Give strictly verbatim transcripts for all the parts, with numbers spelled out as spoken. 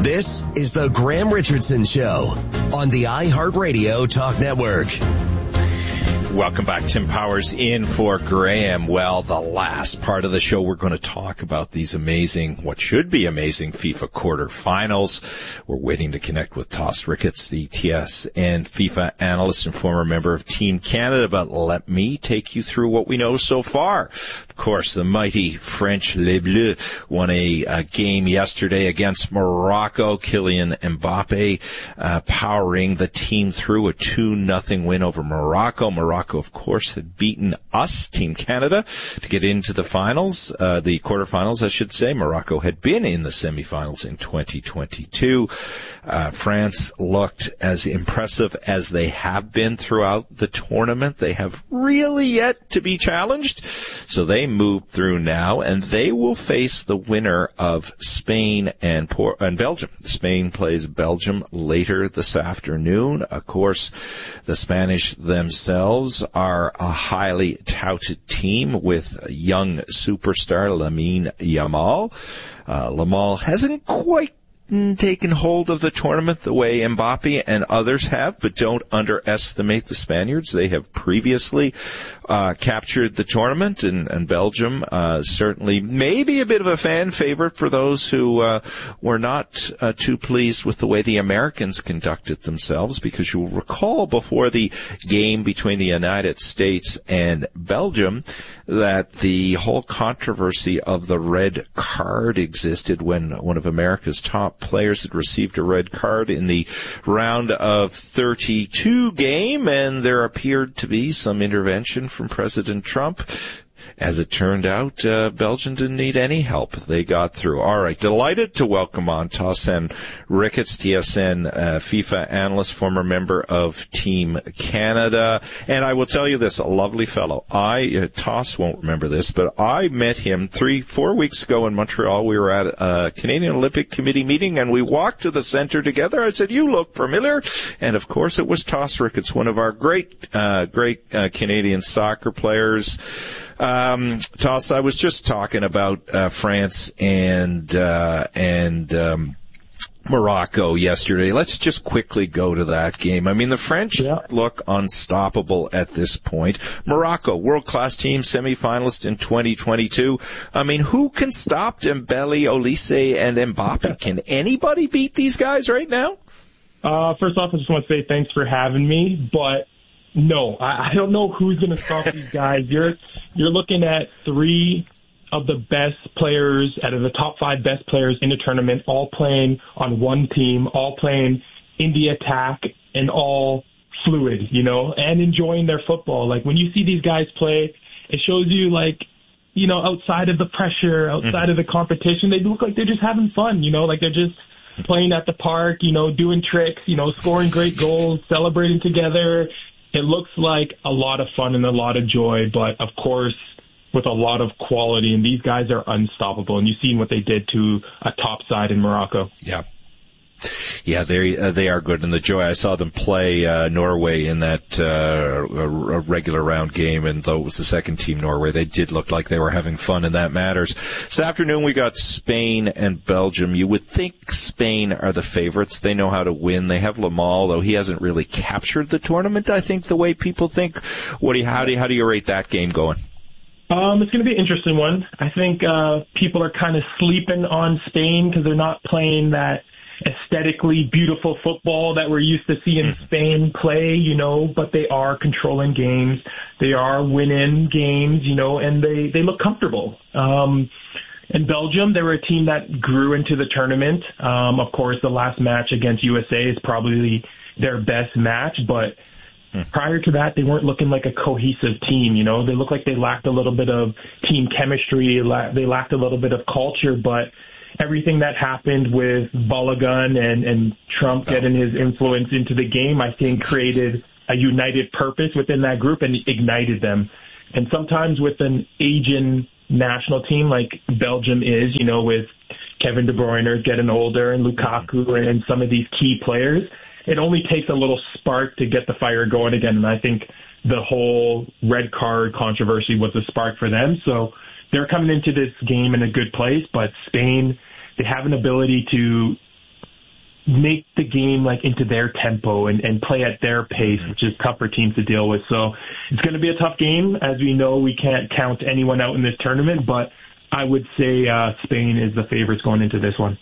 This is the Graham Richardson Show on the iHeartRadio Talk Network. Welcome back. Tim Powers in for Graham. Well, the last part of the show, we're going to talk about these amazing, what should be amazing FIFA quarterfinals. We're waiting to connect with Toss Ricketts, the T S N FIFA analyst and former member of Team Canada. But let me take you through what we know so far. Of course, the mighty French Les Bleus won a, a game yesterday against Morocco. Kylian Mbappe uh, powering the team through a two nothing win over Morocco. Morocco, of course, had beaten us, Team Canada, to get into the finals, uh, the quarterfinals, I should say. Morocco had been in the semifinals in twenty twenty-two. Uh, France looked as impressive as they have been throughout the tournament. They have really yet to be challenged. So they move through now, and they will face the winner of Spain and, Por- and Belgium. Spain plays Belgium later this afternoon. Of course, the Spanish themselves are a highly touted team with young superstar Lamine Yamal. Uh, Yamal hasn't quite taken hold of the tournament the way Mbappe and others have, but don't underestimate the Spaniards. They have previously uh, captured the tournament, and, and Belgium uh, certainly maybe a bit of a fan favorite for those who uh, were not uh, too pleased with the way the Americans conducted themselves, because you'll recall before the game between the United States and Belgium that the whole controversy of the red card existed when one of America's top players had received a red card in the round of thirty-two game, and there appeared to be some intervention from President Trump. As it turned out, uh, Belgium didn't need any help. They got through. All right. Delighted to welcome on Toss Ricketts, T S N uh, FIFA analyst, former member of Team Canada. And I will tell you this, a lovely fellow. I, uh, Toss won't remember this, but I met him three, four weeks ago in Montreal. We were at a Canadian Olympic Committee meeting, and we walked to the center together. I said, you look familiar. And, of course, it was Toss Ricketts, one of our great, uh, great uh, Canadian soccer players. Um, Toss, I was just talking about uh, France and uh, and um, Morocco yesterday. Let's just quickly go to that game. I mean, the French yeah. look unstoppable at this point. Morocco, world-class team, semifinalist in twenty twenty-two. I mean, who can stop Dembele, Olise, and Mbappe? Can anybody beat these guys right now? Uh, first off, I just want to say thanks for having me, but no, I, I don't know who's going to stop these guys. You're you're looking at three of the best players, out of the top five best players in the tournament, all playing on one team, all playing in the attack, and all fluid, you know, and enjoying their football. Like, when you see these guys play, it shows you, like, you know, outside of the pressure, outside of the competition, they look like they're just having fun, you know, like they're just playing at the park, you know, doing tricks, you know, scoring great goals, celebrating together. It looks like a lot of fun and a lot of joy, but of course, with a lot of quality. And these guys are unstoppable. And you've seen what they did to a top side in Morocco. Yeah. Yeah, they uh, they are good. And the joy, I saw them play uh, Norway in that uh, a, a regular round game, and though it was the second team Norway, they did look like they were having fun, and that matters. This afternoon we got Spain and Belgium. You would think Spain are the favorites. They know how to win. They have Yamal, though he hasn't really captured the tournament, I think, the way people think. What do you, how do you, how do you rate that game going? Um, it's going to be an interesting one. I think uh, people are kind of sleeping on Spain because they're not playing that aesthetically beautiful football that we're used to seeing Spain play, you know, but they are controlling games. They are winning games, you know, and they, they look comfortable. Um, in Belgium, they were a team that grew into the tournament. Um, of course, the last match against U S A is probably their best match, but prior to that, they weren't looking like a cohesive team, you know. They looked like they lacked a little bit of team chemistry. They lacked a little bit of culture, but everything that happened with Balogun and, and Trump getting his influence into the game, I think, created a united purpose within that group and ignited them. And sometimes with an Asian national team like Belgium is, you know, with Kevin De Bruyne getting older and Lukaku and some of these key players, it only takes a little spark to get the fire going again. And I think the whole red card controversy was a spark for them. So they're coming into this game in a good place, but Spain, they have an ability to make the game like into their tempo and, and play at their pace, which is tough for teams to deal with. So it's going to be a tough game. As we know, we can't count anyone out in this tournament, but I would say uh, Spain is the favorites going into this one.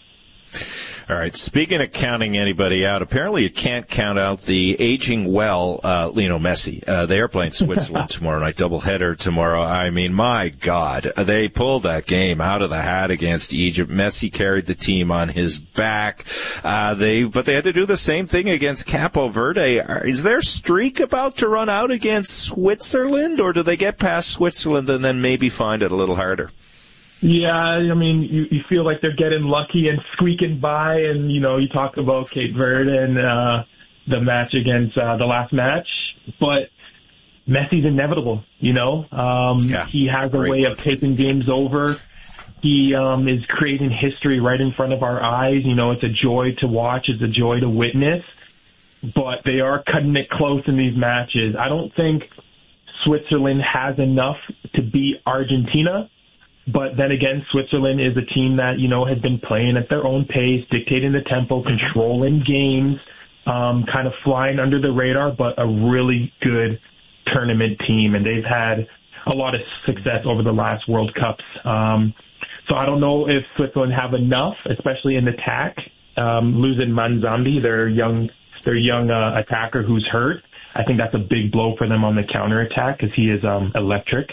All right. Speaking of counting anybody out, apparently you can't count out the aging well uh, Lionel Messi. Uh, they are playing Switzerland tomorrow night, doubleheader tomorrow. I mean, my God, they pulled that game out of the hat against Egypt. Messi carried the team on his back. Uh, they, but they had to do the same thing against Capo Verde. Is their streak about to run out against Switzerland, or do they get past Switzerland and then maybe find it a little harder? Yeah, I mean, you, you feel like they're getting lucky and squeaking by, and, you know, you talk about Cape Verde and uh, the match against uh, the last match, but Messi's inevitable, you know. Um, yeah, he has a great. way of taking games over. He um, is creating history right in front of our eyes. You know, it's a joy to watch. It's a joy to witness, but they are cutting it close in these matches. I don't think Switzerland has enough to beat Argentina. But then again, Switzerland is a team that, you know, has been playing at their own pace, dictating the tempo, controlling games, um, kind of flying under the radar, but a really good tournament team. And they've had a lot of success over the last World Cups. Um, so I don't know if Switzerland have enough, especially in attack. Um, losing Manzambi, their young, their young uh, attacker who's hurt. I think that's a big blow for them on the counterattack because he is um, electric.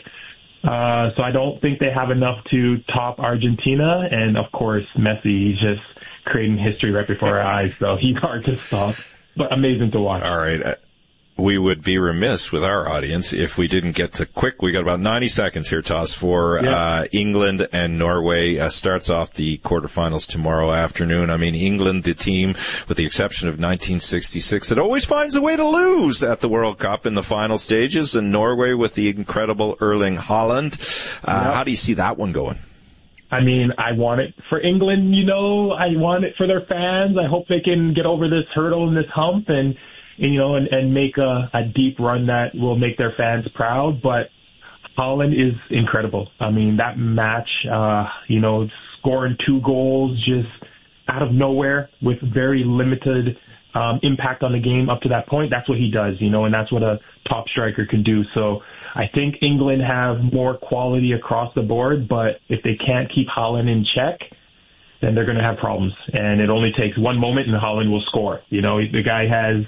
Uh, so I don't think they have enough to top Argentina. And, of course, Messi, he's just creating history right before our eyes. So he's hard to stop, but amazing to watch. All right. We would be remiss with our audience if we didn't get to quick. We got about ninety seconds here, Toss, for yeah. uh, England and Norway. Uh, starts off the quarterfinals tomorrow afternoon. I mean, England, the team, with the exception of nineteen sixty-six, that always finds a way to lose at the World Cup in the final stages, and Norway with the incredible Erling Haaland. Uh, yeah. How do you see that one going? I mean, I want it for England, you know. I want it for their fans. I hope they can get over this hurdle and this hump and, you know, and, and make a, a deep run that will make their fans proud. But Haaland is incredible. I mean, that match, uh, you know, scoring two goals just out of nowhere with very limited um, impact on the game up to that point. That's what he does, you know, and that's what a top striker can do. So I think England have more quality across the board, but if they can't keep Haaland in check, then they're going to have problems. And it only takes one moment and Haaland will score. You know, the guy has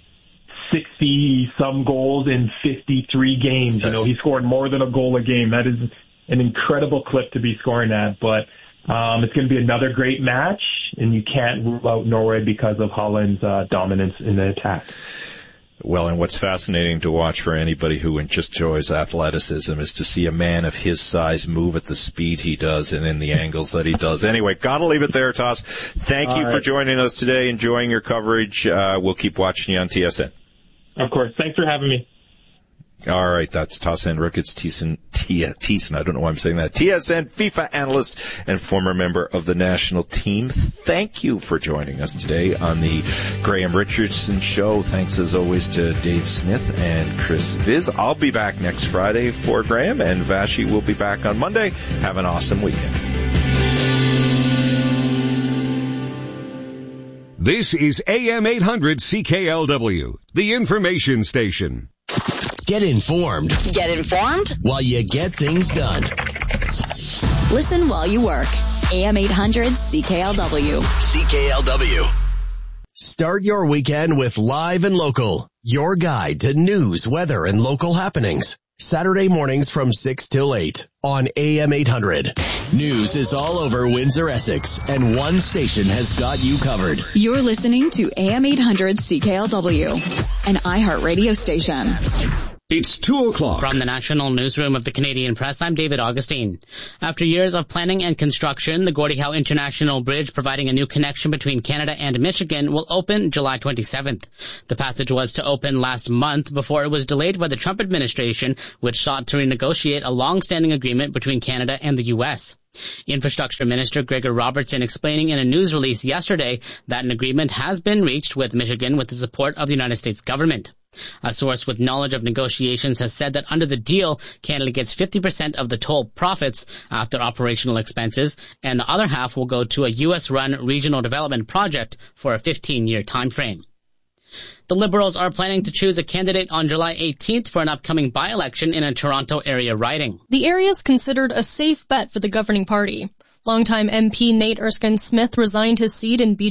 sixty-some goals in fifty-three games. You know, he scored more than a goal a game. That is an incredible clip to be scoring at. But um, it's going to be another great match, and you can't rule out Norway because of Haaland's uh, dominance in the attack. Well, and what's fascinating to watch for anybody who just enjoys athleticism is to see a man of his size move at the speed he does and in the angles that he does. Anyway, gotta leave it there, Toss. Thank All you right. for joining us today, enjoying your coverage. Uh, we'll keep watching you on T S N. Of course. Thanks for having me. All right, that's Tosin Ricketts, Thiessen, Thiessen, I don't know why I'm saying that, T S N FIFA analyst and former member of the national team. Thank you for joining us today on the Graham Richardson Show. Thanks, as always, to Dave Smith and Chris Viz. I'll be back next Friday for Graham, and Vashi will be back on Monday. Have an awesome weekend. This is A M eight hundred C K L W, the information station. Get informed. Get informed? While you get things done. Listen while you work. A M eight hundred C K L W. C K L W. Start your weekend with Live and Local, your guide to news, weather, and local happenings. Saturday mornings from six till eight on A M eight hundred. News is all over Windsor, Essex, and one station has got you covered. You're listening to A M eight hundred C K L W, an iHeartRadio station. It's two o'clock. From the National Newsroom of the Canadian Press, I'm David Augustine. After years of planning and construction, the Gordie Howe International Bridge, providing a new connection between Canada and Michigan, will open July twenty-seventh. The passage was to open last month before it was delayed by the Trump administration, which sought to renegotiate a long-standing agreement between Canada and the U S. Infrastructure Minister Gregor Robertson explaining in a news release yesterday that an agreement has been reached with Michigan with the support of the United States government. A source with knowledge of negotiations has said that under the deal, Canada gets fifty percent of the toll profits after operational expenses, and the other half will go to a U S-run regional development project for a fifteen-year time frame. The Liberals are planning to choose a candidate on July eighteenth for an upcoming by-election in a Toronto area riding. The area is considered a safe bet for the governing party. Longtime M P Nate Erskine-Smith resigned his seat in B